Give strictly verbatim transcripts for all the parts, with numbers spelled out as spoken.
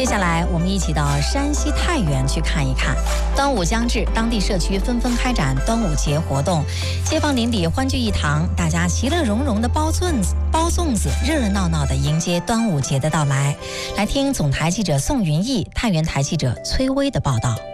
接下来，我们一起到山西太原去看一看。端午将至，当地社区纷纷开展端午节活动，街坊邻里欢聚一堂，大家其乐融融的包粽子，包粽子，热热闹闹的迎接端午节的到来。来听总台记者宋云逸、太原台记者崔薇的报道。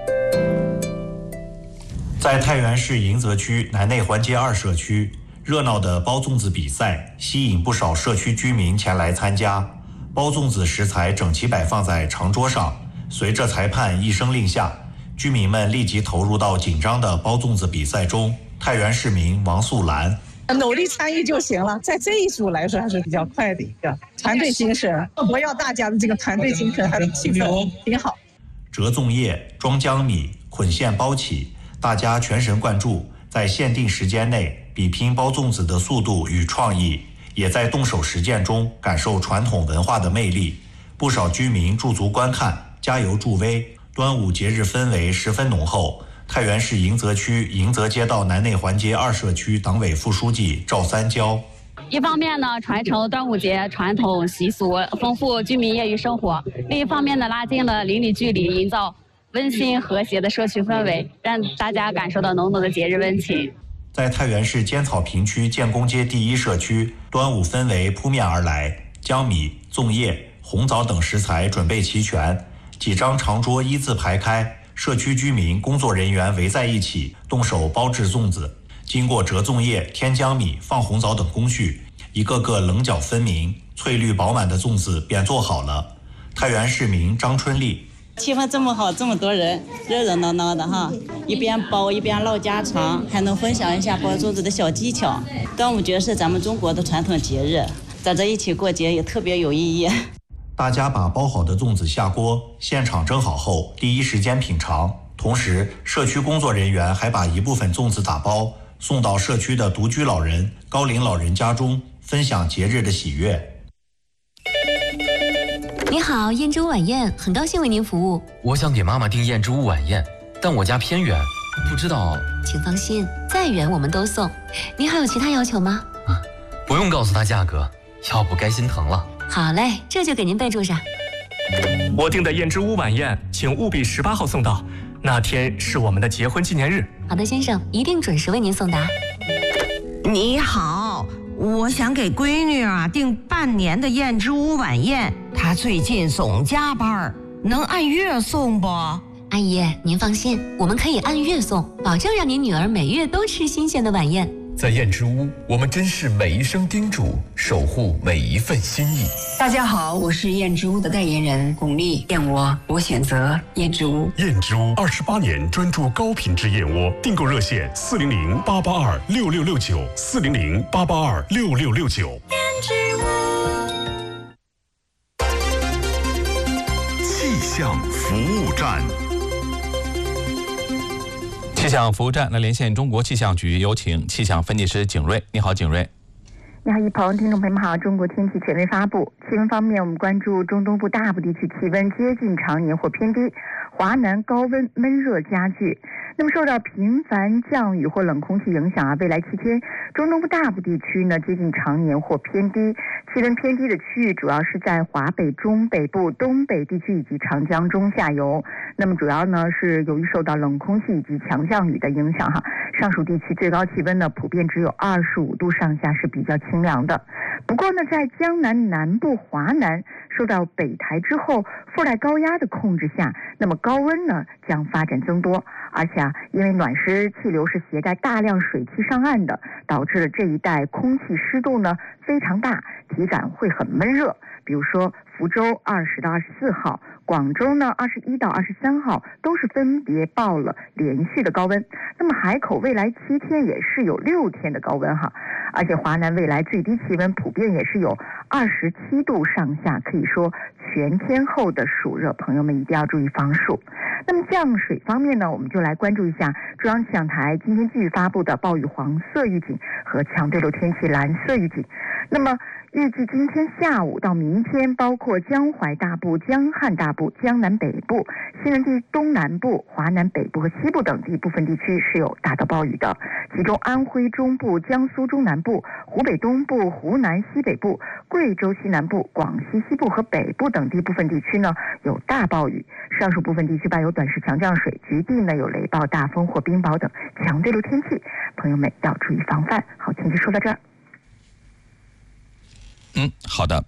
在太原市迎泽区南内环街二社区，热闹的包粽子比赛吸引不少社区居民前来参加。包粽子食材整齐摆放在长桌上，随着裁判一声令下，居民们立即投入到紧张的包粽子比赛中。太原市民王素兰： 努力参与就行了，在这一组来说还是比较快的一个团队精神，我要大家的这个团队精神还是气氛挺好。 折粽叶、装江米、捆线包起，大家全神贯注，在限定时间内比拼包粽子的速度与创意，也在动手实践中感受传统文化的魅力。不少居民驻足观看，加油助威。端午节日氛围十分浓厚。太原市迎泽区迎泽街道南内环街二社区党委副书记赵三娇： 一方面呢，传承端午节传统习俗，丰富居民业余生活；另一方面呢，拉近了邻里距离，营造温馨和谐的社区氛围，让大家感受到浓浓的节日温情。 在太原市尖草坪区建功街第一社区，端午氛围扑面而来，江米、粽叶、红枣等食材准备齐全，几张长桌一字排开，社区居民、工作人员围在一起，动手包制粽子。经过折粽叶、添江米、放红枣等工序，一个个棱角分明、翠绿饱满的粽子便做好了。太原市民张春丽： 气氛这么好，这么多人，热热闹闹的哈，一边包一边唠家常，还能分享一下包粽子的小技巧。端午节是咱们中国的传统节日，在这一起过节也特别有意义。 大家把包好的粽子下锅，现场蒸好后第一时间品尝。同时，社区工作人员还把一部分粽子打包送到社区的独居老人、高龄老人家中，分享节日的喜悦。 你好，燕之屋晚宴，很高兴为您服务。 我想给妈妈订燕之屋晚宴，但我家偏远，不知道。 请放心，再远我们都送。您还有其他要求吗？ 啊，不用告诉她价格，要不该心疼了。 好嘞，这就给您备注上。 我订的燕之屋晚宴，请务必十八号送到，那天是我们的结婚纪念日。 好的，先生，一定准时为您送达。 你好，我想给闺女啊订半年的燕之屋晚宴，她最近总加班，能按月送不？ 阿姨，您放心，我们可以按月送，保证让您女儿每月都吃新鲜的晚宴。 在燕之屋，我们珍视每一声叮嘱，守护每一份心意。 大家好，我是燕之屋的代言人巩俐，燕窝我选择燕之屋。 燕之屋二十八年专注高品质燕窝，订购热线四零零八八二六六六九四零零八八二六六六九。 燕之屋气象服务站。 气象服务站来连线中国气象局，有请气象分析师景瑞。你好，景瑞。 你好，一鹏，听众朋友们好。中国天气权威发布，气温方面，我们关注中东部大部地区气温接近常年或偏低，华南高温闷热加剧。那么受到频繁降雨或冷空气影响啊，未来七天中东部大部地区呢接近常年或偏低，气温偏低的区域主要是在华北、中北部、东北地区以及长江中下游。那么主要呢是由于受到冷空气以及强降雨的影响哈，上述地区最高气温呢普遍只有二十五度上下，是比较清凉的。不过呢，在江南南部、华南受到北台之后附带高压的控制下，那么高温呢将发展增多，而且啊，因为暖湿气流是携带大量水汽上岸的，导致了这一带空气湿度呢非常大，体感会很闷热。比如说福州二十到二十四号，广州呢二十一到二十三号都是分别报了连续的高温。那么海口未来七天也是有六天的高温哈，而且华南未来最低气温普遍也是有二十七度上下，可以说全天候的暑热，朋友们一定要注意防暑。 那么降水方面呢，我们就来关注一下中央气象台今天继续发布的暴雨黄色预警和强对流天气蓝色预警。那么预计今天下午到明天，包括江淮大部、江汉大部、江南北部、西南地东南部、华南北部和西部等地部分地区是有大到暴雨的，其中安徽中部、江苏中南部、湖北东部、湖南西北部、贵州西南部、广西西部和北部等地部分地区呢有大暴雨，上述部分地区伴有短时强降水，局地呢有雷暴、大风或冰雹等强对流天气，朋友们要注意防范。好，天气说到这儿。 嗯，好的。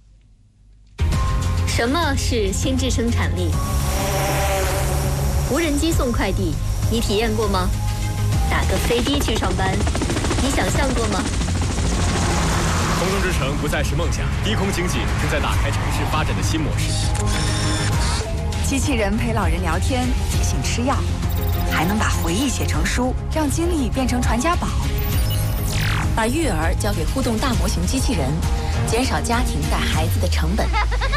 什么是心智生产力？无人机送快递，你体验过吗？打个飞的去上班，你想象过吗？ 空中之城不再是梦想，低空经济正在打开城市发展的新模式。 机器人陪老人聊天，提醒吃药，还能把回忆写成书，让经历变成传家宝。把育儿交给互动大模型机器人，减少家庭带孩子的成本。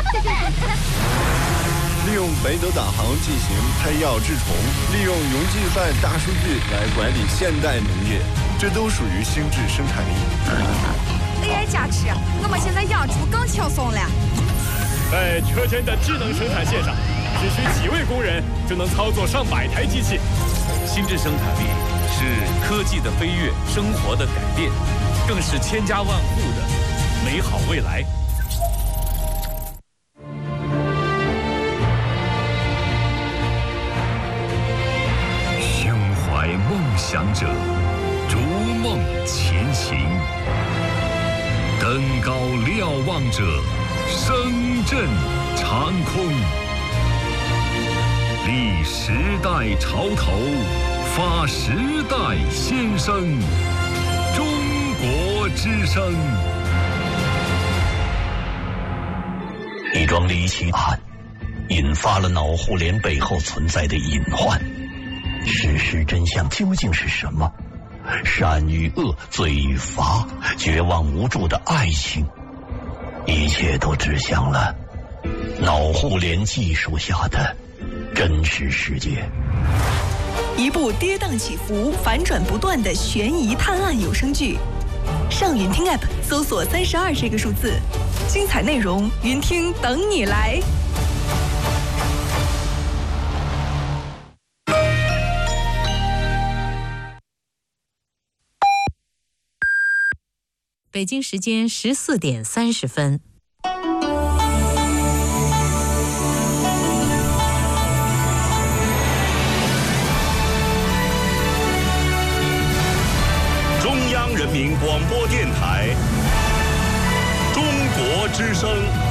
利用北斗导航进行拍药治虫，利用云计算大数据来管理现代农业，这都属于心智生产力。 A I 加持，我们现在养猪更轻松了。 在车间的智能生产线上，只需几位工人就能操作上百台机器。 心智生产力是科技的飞跃，生活的改变，更是千家万户的美好未来。 胸怀梦想者，逐梦前行；登高瞭望者，声震长空。立时代潮头，发时代先声。中国之声。 一桩离奇案引发了脑互联背后存在的隐患，事实真相究竟是什么？善与恶，罪与罚，绝望无助的爱情，一切都指向了脑互联技术下的真实世界。 一部跌宕起伏、反转不断的悬疑探案有声剧，上云听 App 搜索三十二这个数字，精彩内容云听等你来。 北京时间十四点三十分。 中央人民广播电台，中国之声。